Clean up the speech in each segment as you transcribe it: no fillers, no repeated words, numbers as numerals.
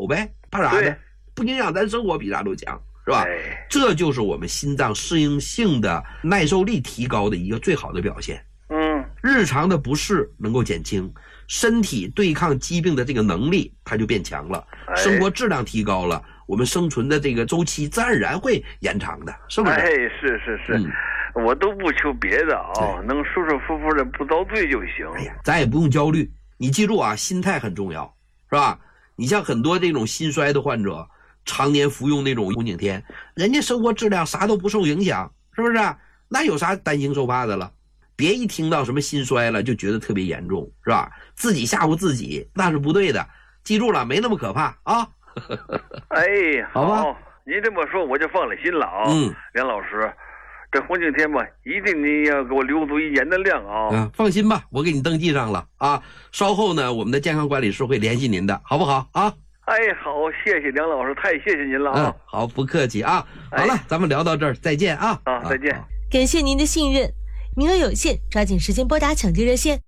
走呗，怕啥呢？不影响咱生活，比啥都强，是吧？这就是我们心脏适应性的耐受力提高的一个最好的表现。日常的不适能够减轻，身体对抗疾病的这个能力它就变强了，生活质量提高了，我们生存的这个周期自然而然会延长的，是不是？ 是。我都不求别的能舒舒服服的不遭罪就行。 咱也不用焦虑，你记住啊，心态很重要，是吧？你像很多这种心衰的患者，常年服用那种红景天，人家生活质量啥都不受影响，是不是？那有啥担心受怕的了？别一听到什么心衰了就觉得特别严重，是吧？自己吓唬自己那是不对的，记住了，没那么可怕啊。 好吧，您这么说我就放了心了啊。梁老师，这红景天吧，一定你要给我留足1年的量啊。 放心吧，我给你登记上了啊。稍后呢，我们的健康管理师会联系您的，好不好啊？ 好，谢谢梁老师，太谢谢您了啊。 好，不客气啊。好了，咱们聊到这儿，再见啊。 再见。 感谢您的信任，名额有限，抓紧时间拨打抢救热线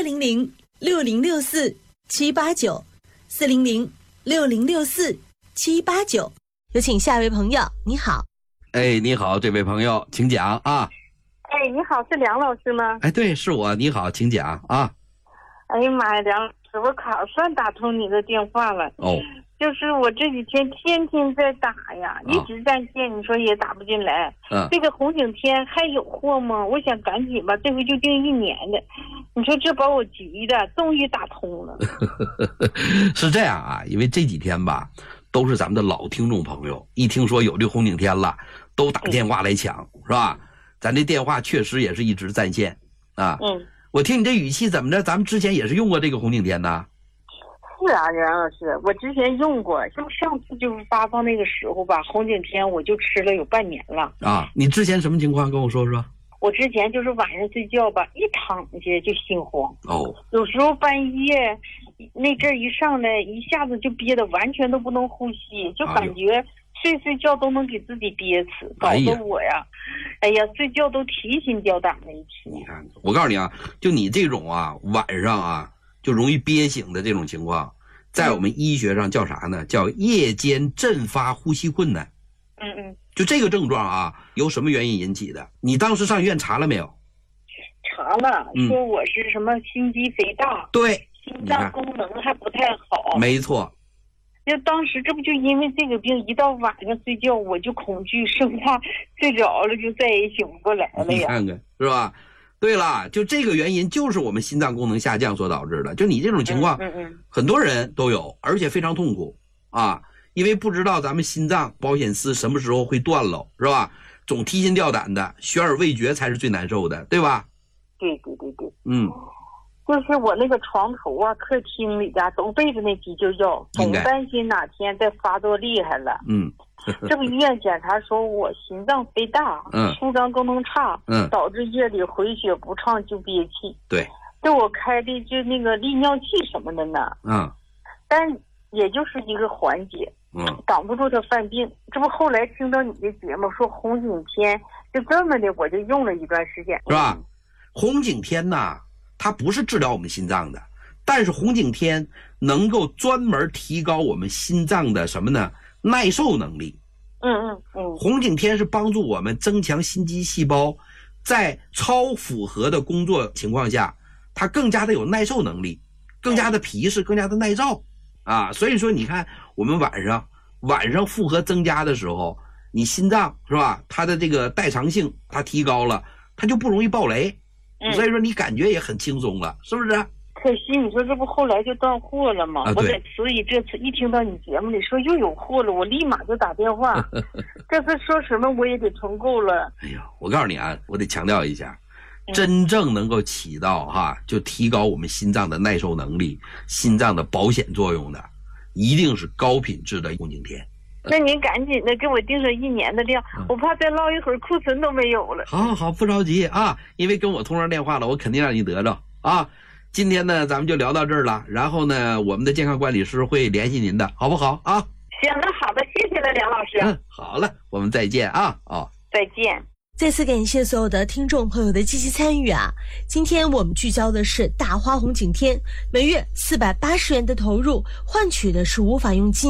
400-6064-789，400-6064-789。有请下一位朋友，你好。 你好，这位朋友，请讲啊。 你好，是梁老师吗？ 对，是我，你好，请讲啊。 哎呀妈呀，梁老师，我可算打通你的电话了。就是我这几天天天在打呀，一直在线，你说也打不进来。这个红景天还有货吗？我想赶紧吧，这回就订1年的。你说这把我急的，终于打通了。 是这样啊，因为这几天吧，都是咱们的老听众朋友，一听说有这红景天了，都打电话来抢，是吧？咱这电话确实也是一直在线啊。我听你这语气怎么着？咱们之前也是用过这个红景天呢？ 是啊，梁老师，我之前用过，像上次就是发放那个时候吧，红景天我就吃了有半年了。 你之前什么情况？跟我说说。 我之前就是晚上睡觉吧，一躺下就心慌。有时候半夜那阵一上来，一下子就憋得完全都不能呼吸，就感觉睡觉都能给自己憋死，搞得我呀，睡觉都提心吊胆的一天。 你看，我告诉你啊，就你这种晚上就容易憋醒的这种情况，在我们医学上叫啥呢？叫夜间阵发呼吸困难。就这个症状由什么原因引起的？你当时上医院查了没有？ 查了，说我是什么心肌肥大， 对， 心脏功能还不太好。 没错。 就当时这不就因为这个病，一到晚上睡觉我就恐惧，生怕睡着了就再也醒不过来了呀。 你看看是吧？对了，就这个原因就是我们心脏功能下降所导致的。就你这种情况，很多人都有，而且非常痛苦因为不知道咱们心脏保险丝什么时候会断了，是吧？总提心吊胆的，悬而未决才是最难受的，对吧？ 对。就是我那个床头客厅里总背着那急救药，总担心哪天再发作厉害了。这不医院检查说我心脏肥大，心脏功能差，导致夜里回血不畅就憋气。 对， 就我开的就那个利尿剂什么的呢。但也就是一个缓解，挡不住他犯病。这不后来听到你的节目说红景天，就这么的我就用了一段时间， 是吧？红景天它不是治疗我们心脏的，但是红景天能够专门提高我们心脏的什么呢？耐受能力。红景天是帮助我们增强心肌细胞，在超负荷的工作情况下，它更加的有耐受能力，更加的皮实，更加的耐造所以说你看我们晚上负荷增加的时候，你心脏是吧？它的这个代偿性它提高了，它就不容易爆雷。所以说你感觉也很轻松了，是不是？ 可惜你说这不后来就断货了吗？所以这次一听到你节目里说又有货了，我立马就打电话。这次说什么我也得存够了。 我告诉你我得强调一下，真正能够起到就提高我们心脏的耐受能力、心脏的保险作用的，一定是高品质的红景天。 那您赶紧的给我定上1年的量，我怕再唠一会儿库存都没有了。 好，不着急因为跟我通上电话了，我肯定让你得着今天呢咱们就聊到这儿了，然后呢我们的健康管理师会联系您的，好不好行，那好的，谢谢了梁老师。 好了，我们再见再见。 再次感谢所有的听众朋友的积极参与今天我们聚焦的是大花红景天，每月480元的投入，换取的是无法用